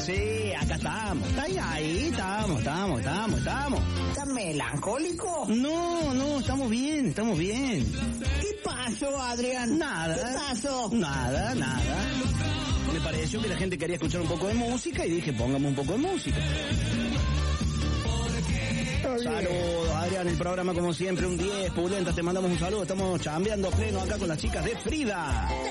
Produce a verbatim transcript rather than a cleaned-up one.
Sí, acá estamos. Está ahí, ahí, estamos, estamos, estamos, estamos. ¿Estás melancólico? No, no, estamos bien, estamos bien. ¿Qué pasó, Adrián? Nada. ¿Qué pasó? Nada, nada. Me pareció que la gente quería escuchar un poco de música y dije, pongamos un poco de música. Saludos, Adrián, el programa como siempre, un diez, Pulenta, te mandamos un saludo, estamos chambeando pleno acá con las chicas de Frida.